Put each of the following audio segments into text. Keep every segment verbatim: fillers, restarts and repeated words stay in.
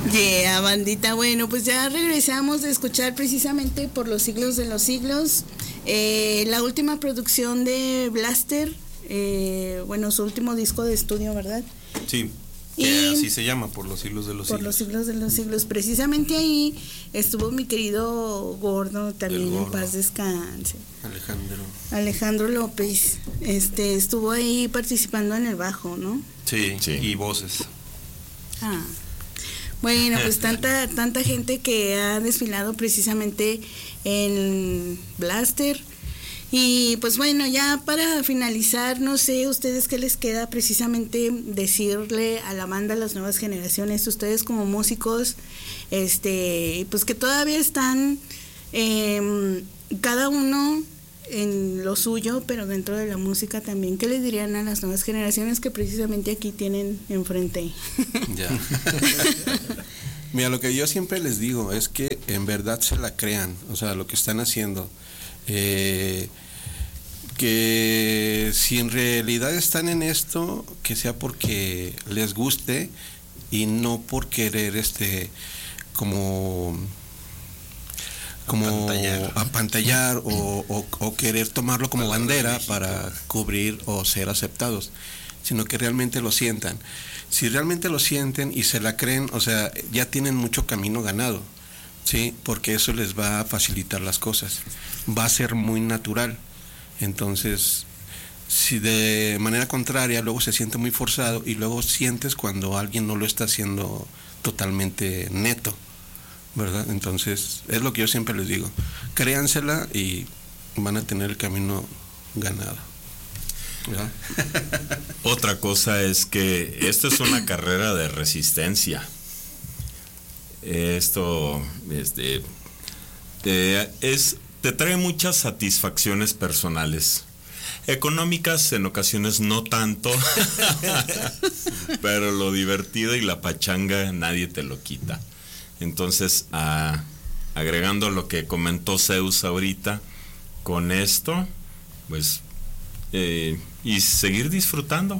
Yeah, bandita, bueno, pues ya regresamos de escuchar precisamente Por los siglos de los siglos, eh, la última producción de Blaster, eh, bueno, su último disco de estudio, ¿verdad? Sí, que así se llama, Por los siglos de los Por siglos. los siglos de los siglos, precisamente ahí estuvo mi querido Gordo, también Gordo. En paz descanse. Alejandro. Alejandro López, este, estuvo ahí participando en el bajo, ¿no? Sí, Sí. y voces. Ah. Bueno, pues tanta tanta gente que ha desfilado precisamente en Blaster. Y pues bueno, ya para finalizar, no sé, ustedes qué les queda precisamente decirle a la banda, a las nuevas generaciones, ustedes como músicos, este, pues que todavía están eh, cada uno en lo suyo, pero dentro de la música también. ¿Qué les dirían a las nuevas generaciones que precisamente aquí tienen enfrente? Ya. Mira, lo que yo siempre les digo es que en verdad se la crean, o sea, lo que están haciendo. Eh, que si en realidad están en esto, que sea porque les guste y no por querer este como como Apantallar. apantallar o, o, o querer tomarlo como bandera para cubrir o ser aceptados, sino que realmente lo sientan. Si realmente lo sienten y se la creen, o sea, ya tienen mucho camino ganado, ¿sí? Porque eso les va a facilitar las cosas, va a ser muy natural. Entonces, si de manera contraria luego se siente muy forzado y luego sientes cuando alguien no lo está haciendo totalmente neto, ¿verdad? Entonces, es lo que yo siempre les digo, créansela y van a tener el camino ganado, ¿verdad? Otra cosa es que esto es una carrera de resistencia. Esto este, te, es, te trae muchas satisfacciones personales. Económicas en ocasiones no tanto, pero lo divertido y la pachanga nadie te lo quita. Entonces, a, agregando lo que comentó Zeus ahorita, con esto, pues, eh, y seguir disfrutando.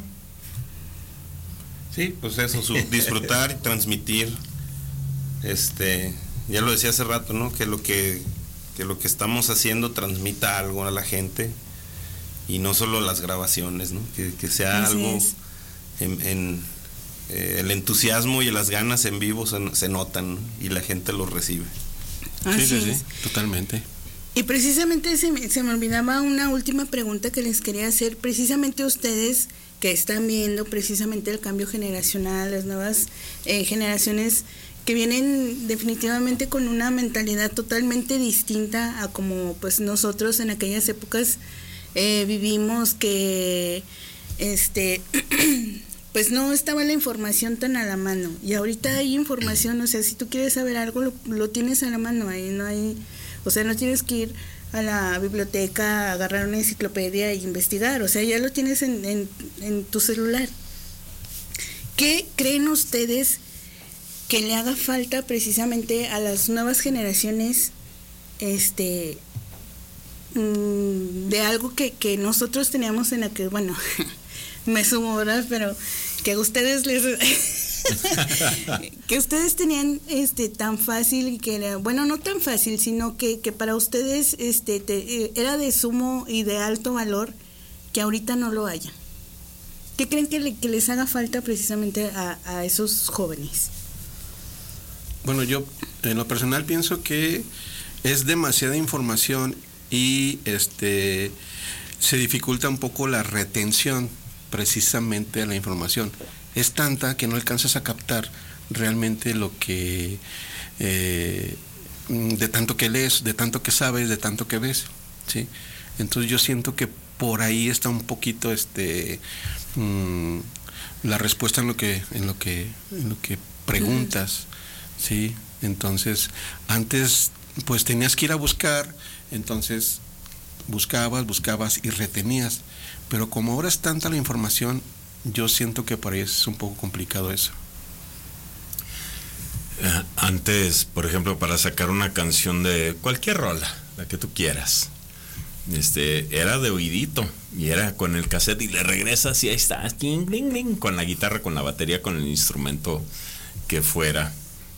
Sí, pues eso, su, disfrutar y transmitir. Este, ya lo decía hace rato, ¿no? Que lo que, que lo que estamos haciendo transmita algo a la gente y no solo las grabaciones, ¿no? Que, que sea Así algo es. en, en eh, el entusiasmo y las ganas en vivo se, se notan, ¿no? Y la gente lo recibe. Así Sí, sí, sí, es. totalmente. Y precisamente se me, se me olvidaba una última pregunta que les quería hacer, precisamente ustedes que están viendo precisamente el cambio generacional, las nuevas eh, generaciones que vienen definitivamente con una mentalidad totalmente distinta a como pues nosotros en aquellas épocas eh, vivimos, que este pues no estaba la información tan a la mano, y ahorita hay información, o sea, si tú quieres saber algo lo, lo tienes a la mano, ahí no hay, o sea, no tienes que ir a la biblioteca, agarrar una enciclopedia e investigar, o sea, ya lo tienes en, en, en tu celular. ¿Qué creen ustedes que le haga falta precisamente a las nuevas generaciones, este, de algo que, que nosotros teníamos en la que, bueno, me sumo, ¿verdad? Pero que a ustedes les que ustedes tenían este tan fácil, y que era, bueno, no tan fácil, sino que, que para ustedes este te, era de sumo y de alto valor, que ahorita no lo haya. ¿Qué creen que, le, que les haga falta precisamente a, a esos jóvenes? Bueno, yo en lo personal pienso que es demasiada información y este se dificulta un poco la retención precisamente de la información. Es tanta que no alcanzas a captar realmente lo que eh, de tanto que lees, de tanto que sabes, de tanto que ves, ¿sí? Entonces yo siento que por ahí está un poquito este mmm, la respuesta en lo que en lo que en lo que preguntas. Sí, entonces antes pues tenías que ir a buscar, entonces buscabas, buscabas y retenías, pero como ahora es tanta la información, yo siento que por ahí es un poco complicado eso. Antes, por ejemplo, para sacar una canción de cualquier rola, la que tú quieras, este, era de oídito, y era con el cassette y le regresas y ahí está, cling, cling, cling, con la guitarra, con la batería, con el instrumento que fuera.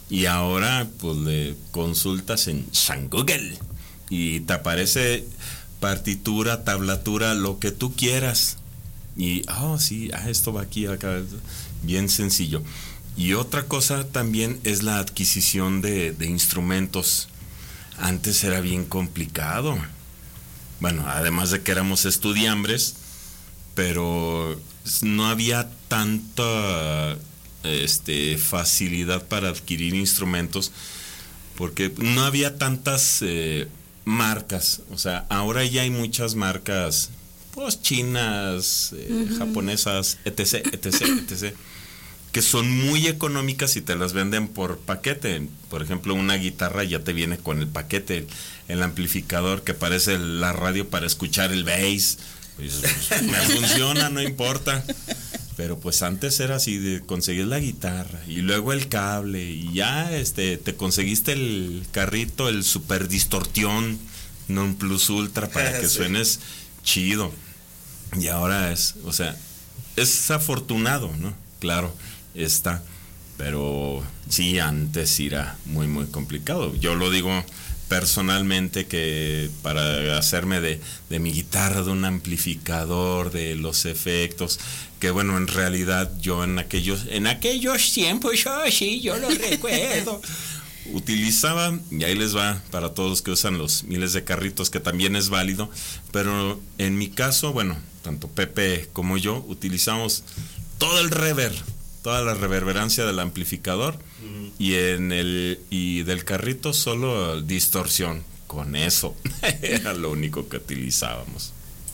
Y ahora pues le consultas en San Google y te aparece partitura, tablatura, lo que tú quieras. Y, oh sí, ah, esto va aquí, acá, bien sencillo. Y otra cosa también es la adquisición de, de instrumentos. Antes era bien complicado. Bueno, además de que éramos estudiambres, pero no había tanta este, facilidad para adquirir instrumentos, porque no había tantas eh, marcas. O sea, ahora ya hay muchas marcas, pues chinas, eh, uh-huh. japonesas, etc, etc, etc, que son muy económicas y te las venden por paquete. Por ejemplo, una guitarra ya te viene con el paquete, el, el amplificador que parece la radio para escuchar el bass. Pues, pues, me funciona, no importa. Pero pues antes era así, de conseguir la guitarra y luego el cable y ya este te conseguiste el carrito, el super distorsión non plus ultra para que sí. suenes chido. Y ahora es, o sea, es afortunado, ¿no? Claro, está, pero sí, antes era muy muy complicado. Yo lo digo personalmente, que para hacerme de, de mi guitarra, de un amplificador, de los efectos, que bueno, en realidad yo en aquellos en aquellos tiempos, yo sí, yo lo recuerdo, utilizaba, y ahí les va para todos los que usan los miles de carritos, que también es válido, pero en mi caso, bueno, tanto Pepe como yo utilizamos todo el reverb, toda la reverberancia del amplificador, uh-huh. y en el y del carrito solo distorsión. Con eso era lo único que utilizábamos.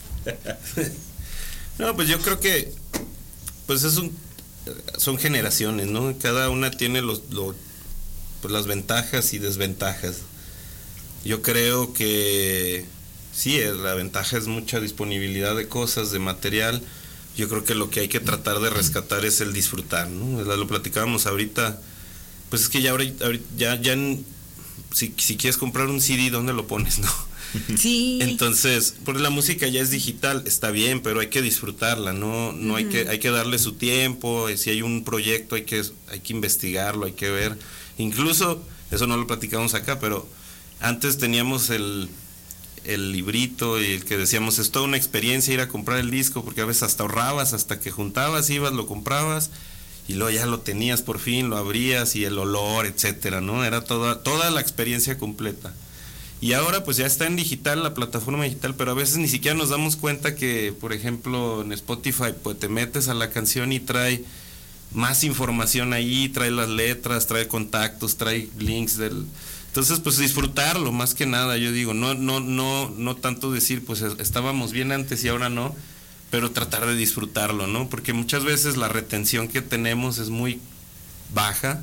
No, pues yo creo que pues es un, son generaciones, ¿no? Cada una tiene los, los pues las ventajas y desventajas. Yo creo que sí, la ventaja es mucha disponibilidad de cosas, de material. Yo creo que lo que hay que tratar de rescatar es el disfrutar, ¿no? Lo platicábamos ahorita, pues es que ya ahorita, ya, ya si, si quieres comprar un C D, ¿dónde lo pones, no? Sí. Entonces, pues la música ya es digital, está bien, pero hay que disfrutarla, no, no uh-huh. hay que, hay que darle su tiempo. Si hay un proyecto hay que, hay que investigarlo, hay que ver. Incluso, eso no lo platicamos acá, pero antes teníamos el el librito y el que decíamos, es toda una experiencia ir a comprar el disco, porque a veces hasta ahorrabas, hasta que juntabas, ibas, lo comprabas y luego ya lo tenías por fin, lo abrías y el olor, etcétera, ¿no? Era toda, toda la experiencia completa. Y ahora pues ya está en digital, la plataforma digital, pero a veces ni siquiera nos damos cuenta que, por ejemplo, en Spotify, pues te metes a la canción y trae más información ahí, trae las letras, trae contactos, trae links del... Entonces, pues disfrutarlo más que nada, yo digo, no, no, no, no tanto decir, pues estábamos bien antes y ahora no, pero tratar de disfrutarlo, ¿no? Porque muchas veces la retención que tenemos es muy baja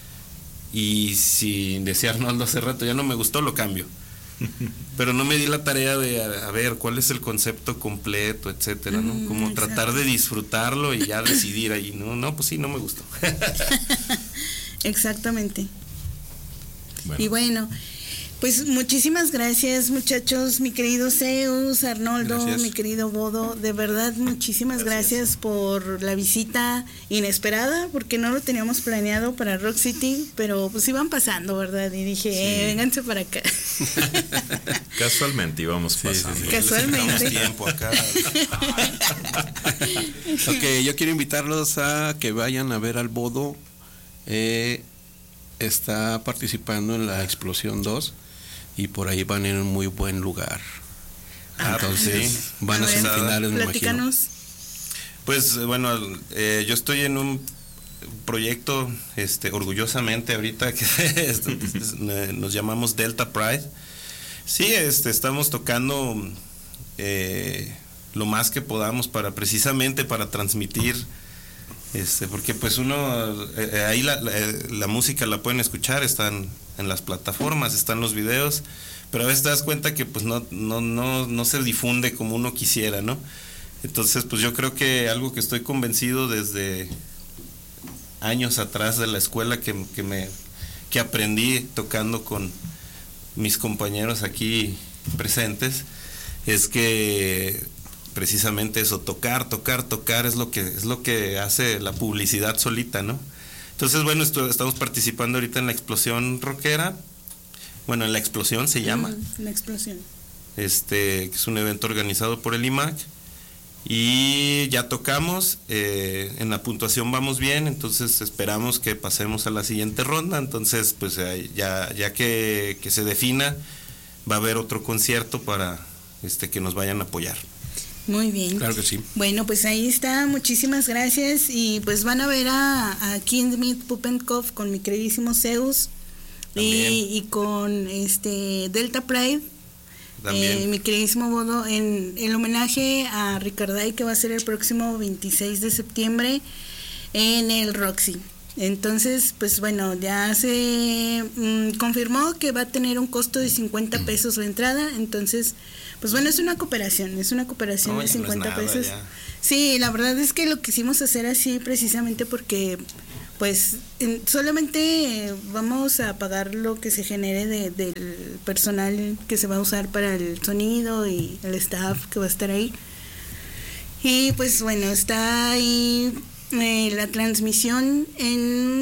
y si decía Arnoldo hace rato, ya no me gustó, lo cambio. Pero no me di la tarea de a, a ver cuál es el concepto completo, etcétera, ¿no? Mm, Como exacto. tratar de disfrutarlo y ya decidir ahí, ¿no? No, pues sí, no me gustó. Exactamente. Bueno. Y bueno, pues muchísimas gracias, muchachos, mi querido Zeus, Arnoldo, gracias. Mi querido Bodo, de verdad muchísimas gracias. gracias por la visita inesperada, porque no lo teníamos planeado para Rock City, pero pues iban pasando, ¿verdad? Y dije, sí. eh, vénganse para acá. Casualmente íbamos sí, pasando. Sí, sí. Casualmente. Tiempo acá. Ok, yo quiero invitarlos a que vayan a ver al Bodo. Eh, está participando en la Explosión dos y por ahí van en un muy buen lugar. Ah, entonces sí. van a, a ser finales, me imagino. Pues bueno, eh, yo estoy en un proyecto, este, orgullosamente ahorita que nos llamamos Delta Pride. Sí, este, estamos tocando eh, lo más que podamos para precisamente para transmitir. Este, porque pues uno, eh, ahí la, la, la música la pueden escuchar, están en las plataformas, están los videos, pero a veces te das cuenta que pues no, no, no, no se difunde como uno quisiera, ¿no? Entonces pues yo creo que algo que estoy convencido desde años atrás de la escuela que, que me que aprendí tocando con mis compañeros aquí presentes, es que precisamente eso, tocar, tocar, tocar es lo que es lo que hace la publicidad solita, ¿no? Entonces, bueno, esto, estamos participando ahorita en la explosión rockera. Bueno, en la explosión se llama. La explosión. Este, que es un evento organizado por el I M A C. Y ya tocamos, eh, en la puntuación vamos bien, entonces esperamos que pasemos a la siguiente ronda. Entonces, pues ya, ya que, que se defina, va a haber otro concierto para este, que nos vayan a apoyar. Muy bien. Claro que sí. Bueno, pues ahí está, muchísimas gracias. Y pues van a ver a, a Kingsmith Puppenkopf con mi queridísimo Zeus y, y con este Delta Pride. Eh, mi queridísimo Bodo, en el homenaje a Ricarday, que va a ser el próximo veintiséis de septiembre en el Roxy. Entonces, pues bueno, ya se mmm, confirmó que va a tener un costo de cincuenta pesos la entrada. Entonces, pues bueno, es una cooperación, es una cooperación no, de cincuenta no pesos. Ya. Sí, la verdad es que lo quisimos hacer así precisamente porque pues en, solamente vamos a pagar lo que se genere de, del personal que se va a usar para el sonido y el staff que va a estar ahí. Y pues bueno, está ahí eh, la transmisión en